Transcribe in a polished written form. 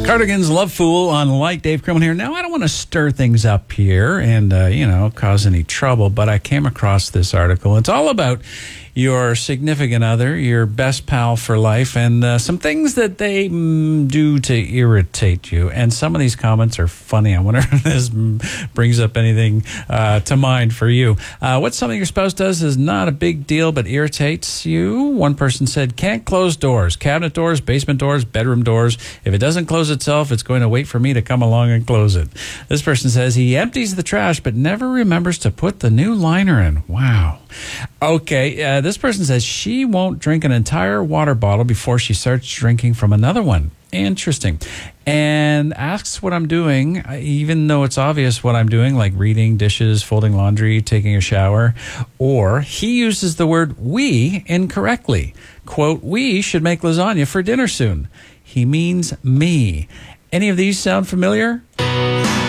Cardigan's Love Fool on Light. Dave Crumlin here. Now, I don't want to stir things up here and, cause any trouble, but I came across this article. It's all about your significant other, your best pal for life, and some things that they do to irritate you. And some of these comments are funny. I wonder if this brings up anything to mind for you. What something your spouse does is not a big deal, but irritates you. One person said, can't close doors, cabinet doors, basement doors, bedroom doors. If it doesn't close itself, it's going to wait for me to come along and close it. This person says he empties the trash, but never remembers to put the new liner in. Wow. Okay, this person says she won't drink an entire water bottle before she starts drinking from another one. Interesting. And asks what I'm doing, even though it's obvious what I'm doing, like reading, dishes, folding laundry, taking a shower. Or he uses the word we incorrectly. Quote, we should make lasagna for dinner soon. He means me. Any of these sound familiar?